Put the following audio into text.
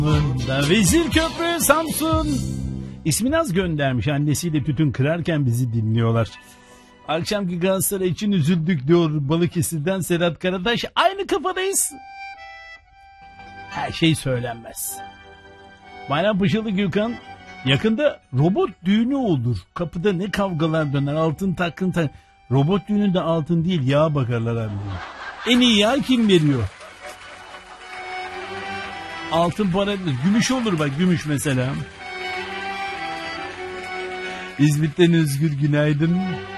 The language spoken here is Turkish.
Vezir Köprü Samsun. İsminaz göndermiş, annesiyle tütün kırarken bizi dinliyorlar. Akşamki Galatasaray için üzüldük diyor Balıkesir'den Serhat Karataş. Aynı kafadayız. Her şey söylenmez. Bayrampaşalı Gülkan, yakında robot düğünü olur. Kapıda ne kavgalar döner, altın takın tak. Robot düğününde altın değil yağ bakarlar abi. En iyi yağ kim veriyor? Altın para değil, gümüş olur bak, gümüş mesela. İzmit'ten Özgür günaydın.